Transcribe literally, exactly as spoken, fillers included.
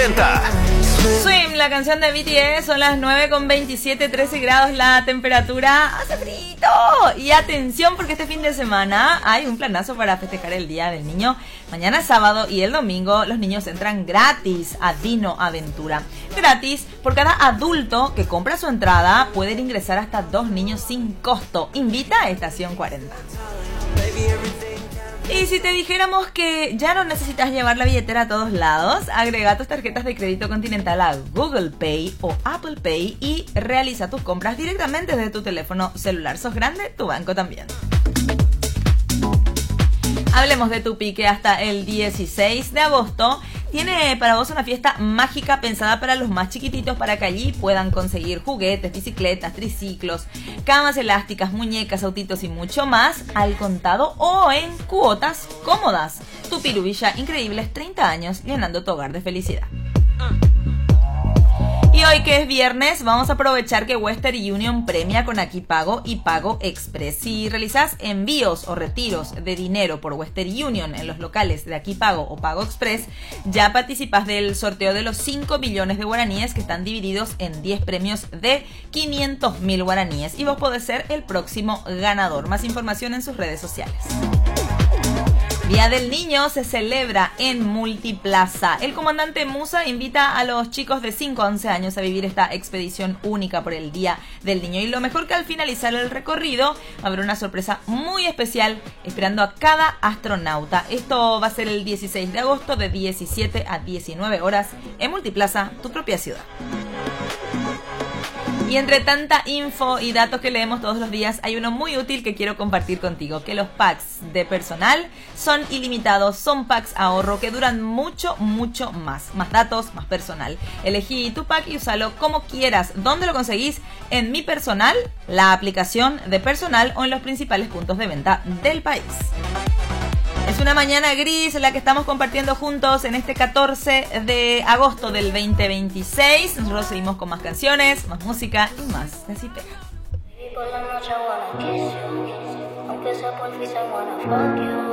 cuarenta. Swim, la canción de B T S, son las nueve con veintisiete, trece grados la temperatura, hace frito. Y atención porque este fin de semana hay un planazo para festejar el Día del Niño. Mañana sábado y el domingo los niños entran gratis a Dino Aventura. Gratis, por cada adulto que compra su entrada pueden ingresar hasta dos niños sin costo. Invita a Estación cuarenta. Y si te dijéramos que ya no necesitas llevar la billetera a todos lados, agrega tus tarjetas de crédito Continental a Google Pay o Apple Pay y realiza tus compras directamente desde tu teléfono celular. ¿Sos grande? Tu banco también. Hablemos de Tupi, que hasta el dieciséis de agosto tiene para vos una fiesta mágica pensada para los más chiquititos, para que allí puedan conseguir juguetes, bicicletas, triciclos, camas elásticas, muñecas, autitos y mucho más al contado o en cuotas cómodas. Tupirubilla, increíbles treinta años llenando tu hogar de felicidad. Y hoy que es viernes, vamos a aprovechar que Western Union premia con Aquí Pago y Pago Express. Si realizás envíos o retiros de dinero por Western Union en los locales de Aquí Pago o Pago Express, ya participás del sorteo de los cinco millones de guaraníes que están divididos en diez premios de quinientos mil guaraníes. Y vos podés ser el próximo ganador. Más información en sus redes sociales. Día del Niño se celebra en Multiplaza. El comandante Musa invita a los chicos de cinco a once años a vivir esta expedición única por el Día del Niño. Y lo mejor, que al finalizar el recorrido habrá una sorpresa muy especial esperando a cada astronauta. Esto va a ser el dieciséis de agosto de diecisiete a diecinueve horas en Multiplaza, tu propia ciudad. Y entre tanta info y datos que leemos todos los días, hay uno muy útil que quiero compartir contigo, que los packs de personal son ilimitados, son packs ahorro que duran mucho, mucho más. Más datos, más personal. Elegí tu pack y úsalo como quieras. ¿Dónde lo conseguís? En Mi Personal, la aplicación de personal, o en los principales puntos de venta del país. Es una mañana gris la que estamos compartiendo juntos en este catorce de agosto del veinte veintiséis. Nosotros seguimos con más canciones, más música y más de Así Pega. Por la noche I wanna kiss you, aunque sea por fin I wanna fuck you.